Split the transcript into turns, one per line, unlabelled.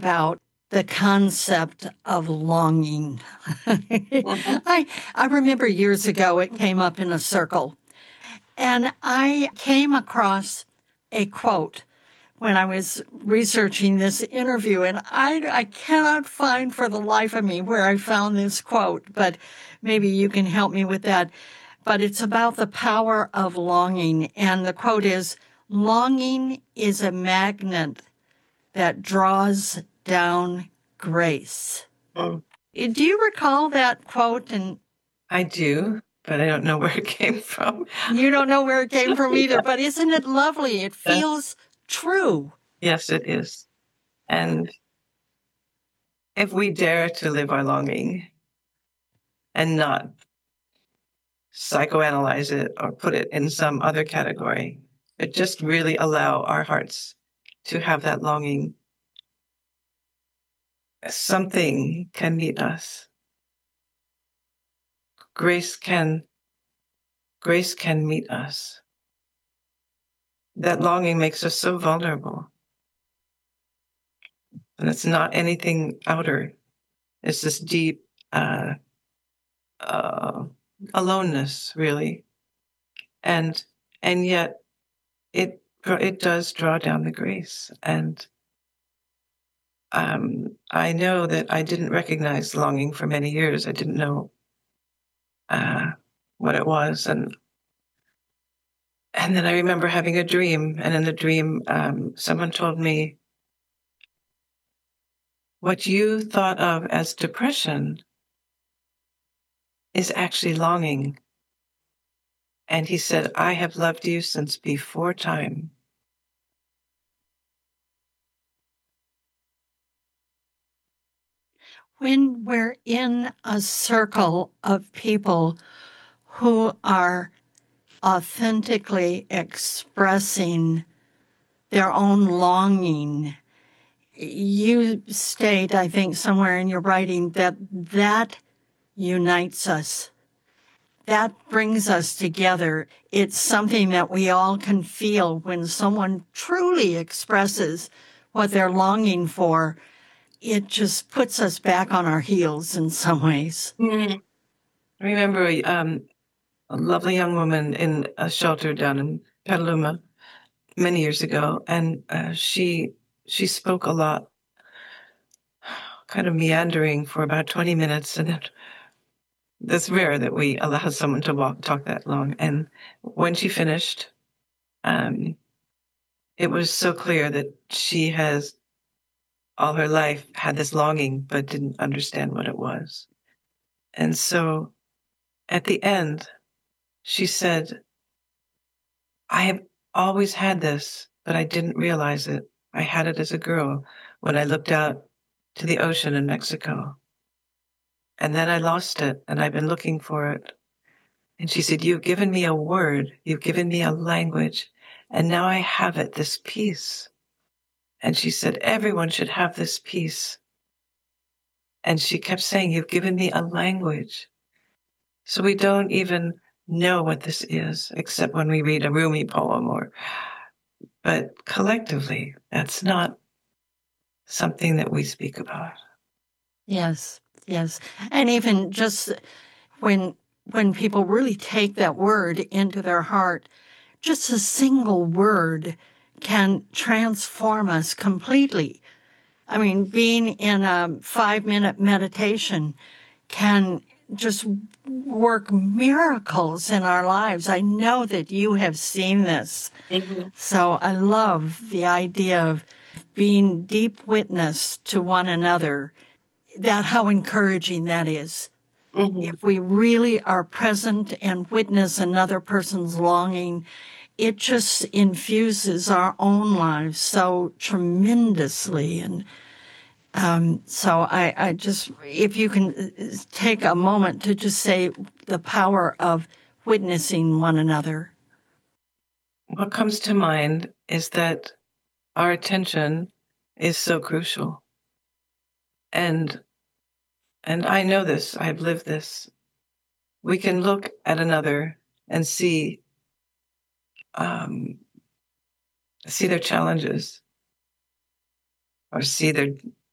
about the concept of longing.
Mhm.
I remember years ago it came up in a circle, and I came across a quote when I was researching this interview, and I cannot find for the life of me where I found this quote, but maybe you can help me with that. But it's about the power of longing, and the quote is, "Longing is a magnet that draws down grace."
Mm.
Do you recall that quote? And
I do, but I don't know where it came from.
you don't know where it came from either,
Yeah.
but isn't it lovely? It feels true.
Yes, it is. And if we dare to live our longing and not psychoanalyze it or put it in some other category, but just really allow our hearts to have that longing, something can meet us. Grace can meet us. That longing makes us so vulnerable. And it's not anything outer. It's this deep aloneness, really. And yet it does draw down the grace. And I know that I didn't recognize longing for many years. I didn't know what it was. And then I remember having a dream. And in the dream, someone told me, what you thought of as depression is actually longing. And he said, I have loved you since before time.
When we're in a circle of people who are authentically expressing their own longing, you state, I think, somewhere in your writing that unites us. That brings us together. It's something that we all can feel when someone truly expresses what they're longing for. It just puts us back on our heels in some ways.
I remember a lovely young woman in a shelter down in Petaluma many years ago, and she spoke a lot, kind of meandering for about 20 minutes, and then it's rare that we allow someone to talk that long. And when she finished, it was so clear that she has all her life had this longing, but didn't understand what it was. And so at the end, she said, I have always had this, but I didn't realize it. I had it as a girl when I looked out to the ocean in Mexico. And then I lost it, and I've been looking for it. And she said, you've given me a word, you've given me a language, and now I have it, this peace. And she said, everyone should have this peace. And she kept saying, you've given me a language. So we don't even know what this is, except when we read a Rumi poem but collectively, that's not something that we speak about.
Yes, yes. And even just when people really take that word into their heart, just a single word can transform us completely. I mean, being in a 5-minute meditation can just work miracles in our lives. I know that you have seen this.
Mm-hmm.
So I love the idea of being deep witness to one another, that how encouraging that is.
Mm-hmm.
If we really are present and witness another person's longing, it just infuses our own lives so tremendously. And so I just, if you can take a moment to just say the power of witnessing one another.
What comes to mind is that our attention is so crucial. And I know this, I've lived this. We can look at another and see their challenges or see